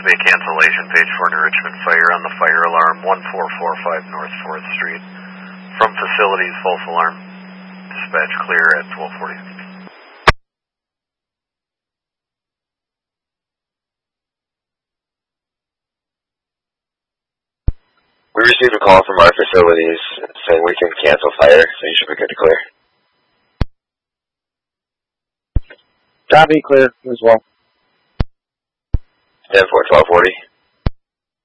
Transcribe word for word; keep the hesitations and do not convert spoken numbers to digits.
Bay cancellation, page four New Richmond Fire on the fire alarm, one four four five North fourth Street. From facilities, false alarm. Dispatch clear at twelve forty. We received a call from our facilities saying we can cancel fire, so you should be good to clear. Copy, clear as well. ten four, twelve forty.